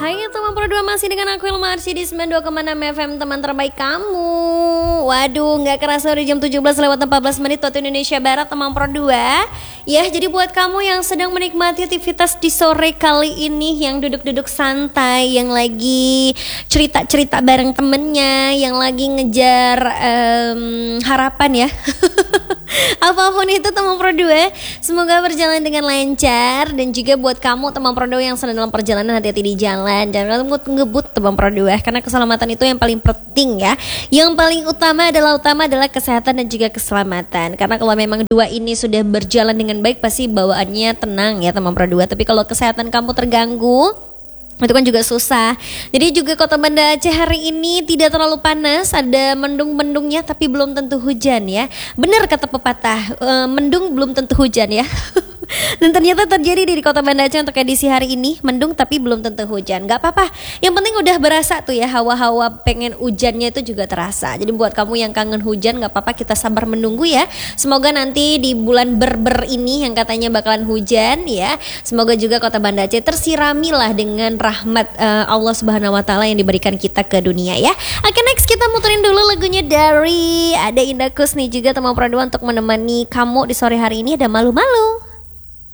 Hai teman Pro 2, masih dengan aku Ilma Arsy di 92,6 FM, teman terbaik kamu. Waduh, gak kerasa udah jam 17:14 waktu Indonesia Barat, teman Pro 2. Ya, jadi buat kamu yang sedang menikmati aktivitas di sore kali ini, yang duduk-duduk santai, yang lagi cerita-cerita bareng temennya, yang lagi ngejar harapan ya. Apapun itu teman Pro 2, semoga berjalan dengan lancar. Dan juga buat kamu teman Pro 2 yang sedang dalam perjalanan, hati-hati di jalan, jangan ngebut teman Pro 2, karena keselamatan itu yang paling penting ya. Yang paling utama adalah kesehatan dan juga keselamatan. Karena kalau memang dua ini sudah berjalan dengan baik, pasti bawaannya tenang ya teman Pro 2. Tapi kalau kesehatan kamu terganggu, itu kan juga susah. Jadi juga Kota Banda Aceh hari ini tidak terlalu panas, ada mendung-mendungnya tapi belum tentu hujan ya. Benar kata pepatah, mendung belum tentu hujan ya. Dan ternyata terjadi di Kota Banda Aceh untuk edisi hari ini, mendung tapi belum tentu hujan. Gak apa-apa, yang penting udah berasa tuh ya, hawa-hawa pengen hujannya itu juga terasa. Jadi buat kamu yang kangen hujan, gak apa-apa, kita sabar menunggu ya. Semoga nanti di bulan berber ini yang katanya bakalan hujan ya, semoga juga Kota Banda Aceh tersiramilah dengan rahmat Allah Subhanahu Wa Taala yang diberikan kita ke dunia ya. Oke, next kita muterin dulu lagunya dari ada Indah Kusni juga teman Pro 2 untuk menemani kamu di sore hari ini, ada Malu-Malu.